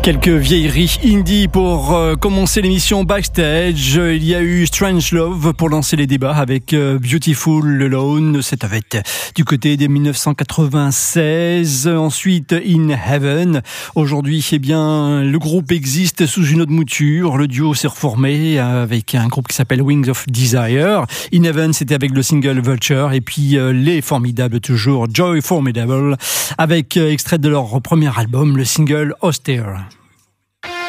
Quelques vieilleries indie pour commencer l'émission Backstage. Il y a eu Strange Love pour lancer les débats avec Beautiful Alone. C'est avec du côté des 1996. Ensuite, In Heaven. Aujourd'hui, eh bien, le groupe existe sous une autre mouture. Le duo s'est reformé avec un groupe qui s'appelle Wings of Desire. In Heaven, c'était avec le single Vulture. Et puis, les formidables toujours, Joy Formidable, avec extrait de leur premier album, le single Austere.